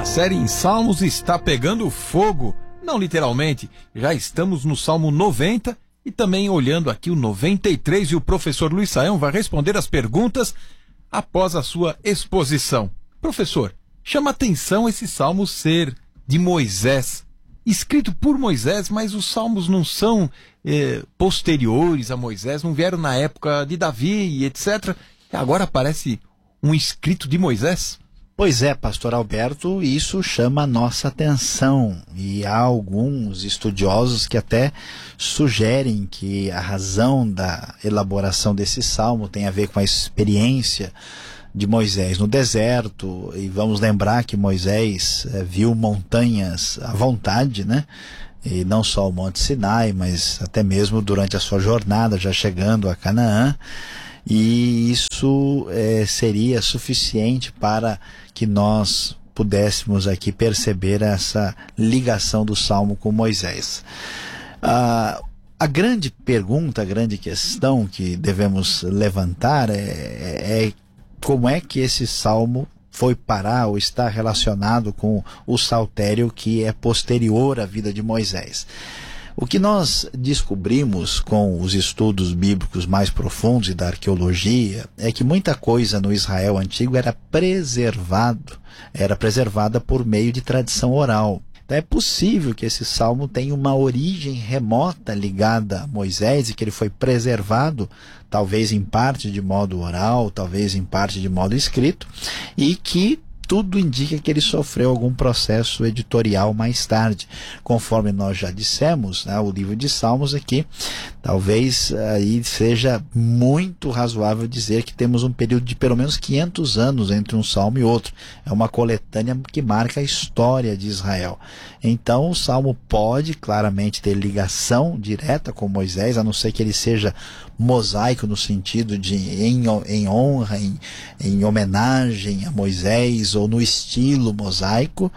série em Salmos está pegando fogo. Não literalmente, já estamos no Salmo 90 e também olhando aqui o 93 e o professor Luiz Saião vai responder as perguntas após a sua exposição. Professor, chama atenção esse Salmo ser de Moisés, escrito por Moisés, mas os Salmos não são posteriores a Moisés, não vieram na época de Davi e etc. E agora aparece um escrito de Moisés? Pois é, pastor Alberto, isso chama a nossa atenção e há alguns estudiosos que até sugerem que a razão da elaboração desse salmo tem a ver com a experiência de Moisés no deserto, e vamos lembrar que Moisés viu montanhas à vontade, né? E não só o Monte Sinai, mas até mesmo durante a sua jornada, já chegando a Canaã. E isso seria suficiente para que nós pudéssemos aqui perceber essa ligação do Salmo com Moisés. A grande pergunta, a grande questão que devemos levantar é como é que esse Salmo foi parar ou está relacionado com o saltério que é posterior à vida de Moisés. O que nós descobrimos com os estudos bíblicos mais profundos e da arqueologia é que muita coisa no Israel antigo era preservada por meio de tradição oral. Então é possível que esse salmo tenha uma origem remota ligada a Moisés e que ele foi preservado, talvez em parte de modo oral, talvez em parte de modo escrito, e que tudo indica que ele sofreu algum processo editorial mais tarde. Conforme nós já dissemos, né, o livro de Salmos aqui, talvez aí seja muito razoável dizer que temos um período de pelo menos 500 anos entre um salmo e outro. É uma coletânea que marca a história de Israel. Então o salmo pode claramente ter ligação direta com Moisés, a não ser que ele seja mosaico no sentido de em honra, em homenagem a Moisés, ou no estilo mosaico,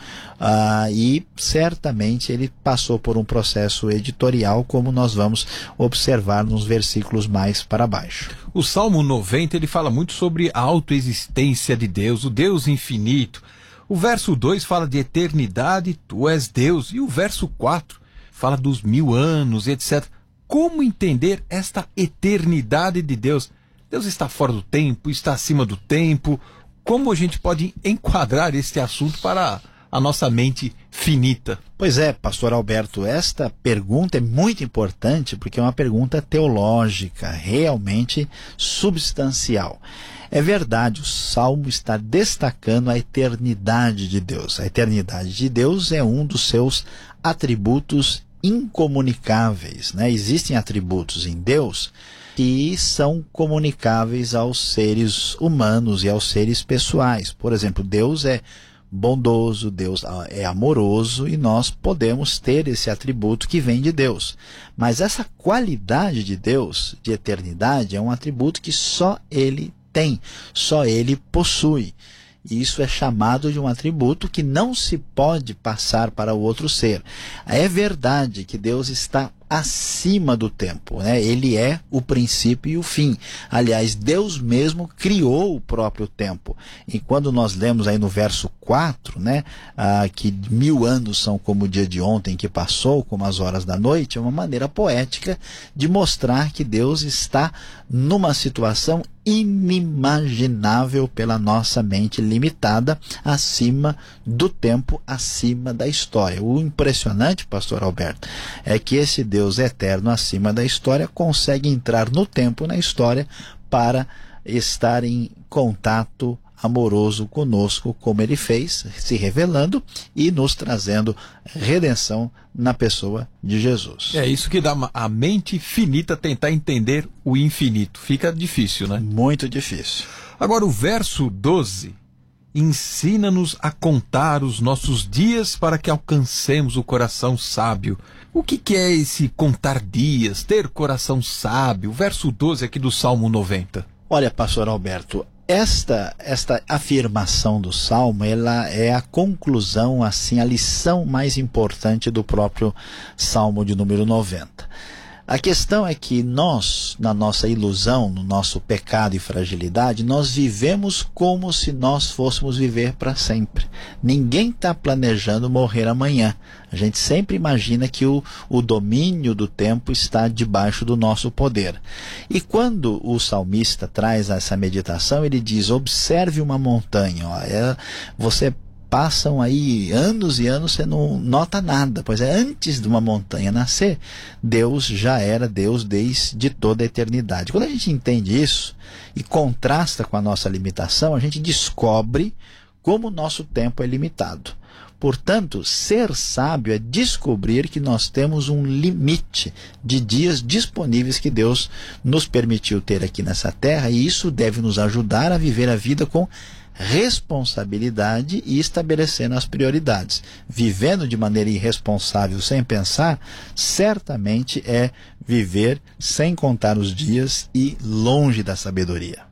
e certamente ele passou por um processo editorial, como nós vamos observar nos versículos mais para baixo. O Salmo 90 ele fala muito sobre a autoexistência de Deus, o Deus infinito. O verso 2 fala de eternidade, tu és Deus, e o verso 4 fala dos 1000 anos, etc. Como entender esta eternidade de Deus? Deus está fora do tempo, está acima do tempo. Como a gente pode enquadrar este assunto para a nossa mente finita? Pois é, pastor Alberto, esta pergunta é muito importante porque é uma pergunta teológica, realmente substancial. É verdade, o Salmo está destacando a eternidade de Deus. A eternidade de Deus é um dos seus atributos incomunicáveis, né? Existem atributos em Deus que são comunicáveis aos seres humanos e aos seres pessoais. Por exemplo, Deus é bondoso, Deus é amoroso, e nós podemos ter esse atributo que vem de Deus. Mas essa qualidade de Deus, de eternidade, é um atributo que só Ele tem, só Ele possui. E isso é chamado de um atributo que não se pode passar para o outro ser. É verdade que Deus está acima do tempo, né? Ele é o princípio e o fim. Aliás, Deus mesmo criou o próprio tempo. E quando nós lemos aí no verso 4, né, que 1000 anos são como o dia de ontem que passou, como as horas da noite, é uma maneira poética de mostrar que Deus está numa situação inimaginável pela nossa mente limitada, acima do tempo, acima da história. O impressionante, pastor Alberto, é que esse Deus eterno acima da história consegue entrar no tempo, na história, para estar em contato amoroso conosco, como ele fez, se revelando e nos trazendo redenção na pessoa de Jesus. É isso que dá a mente finita tentar entender o infinito. Fica difícil, né? Muito difícil. Agora o verso 12, ensina-nos a contar os nossos dias para que alcancemos o coração sábio. O que é esse contar dias, ter coração sábio? O verso 12 aqui do Salmo 90. Olha, pastor Alberto, esta afirmação do Salmo, ela é a conclusão, assim, a lição mais importante do próprio Salmo de número 90. A questão é que nós, na nossa ilusão, no nosso pecado e fragilidade, nós vivemos como se nós fôssemos viver para sempre. Ninguém está planejando morrer amanhã. A gente sempre imagina que o domínio do tempo está debaixo do nosso poder. E quando o salmista traz essa meditação, ele diz, observe uma montanha. Ó, você passam aí anos e anos, você não nota nada. Pois é, antes de uma montanha nascer, Deus já era Deus desde toda a eternidade. Quando a gente entende isso e contrasta com a nossa limitação, a gente descobre como o nosso tempo é limitado. Portanto, ser sábio é descobrir que nós temos um limite de dias disponíveis que Deus nos permitiu ter aqui nessa terra, e isso deve nos ajudar a viver a vida com responsabilidade e estabelecendo as prioridades. Vivendo de maneira irresponsável, sem pensar, certamente é viver sem contar os dias e longe da sabedoria.